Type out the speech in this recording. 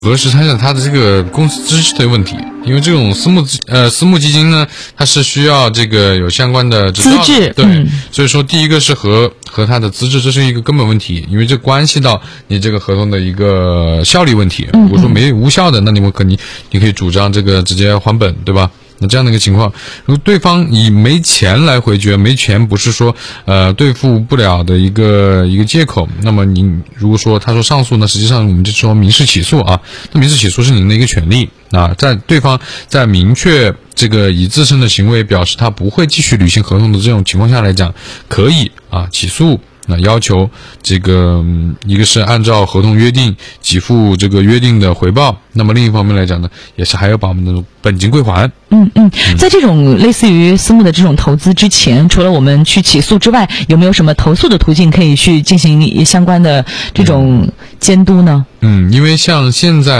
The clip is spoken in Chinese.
核实它的这个公司资质的问题，因为这种私募基金呢，它是需要这个有相关的执照的， 资质， 对，所以说第一个是和它的资质，这是一个根本问题，因为这关系到你这个合同的一个效力问题。如果说无效的，那你可以主张这个直接还本，对吧？那这样的一个情况，如果对方以没钱来回绝，没钱不是说兑付不了的一个借口。那么您如果说他说上诉呢，实际上我们就说民事起诉啊，那民事起诉是您的一个权利啊，在对方在明确这个以自身的行为表示他不会继续履行合同的这种情况下来讲，可以起诉。那要求这个一个是按照合同约定给付这个约定的回报，那么另一方面来讲呢，也是还要把我们的本金归还。 在这种类似于私募的这种投资之前，除了我们去起诉之外，有没有什么投诉的途径可以去进行相关的这种监督呢？ 因为像现在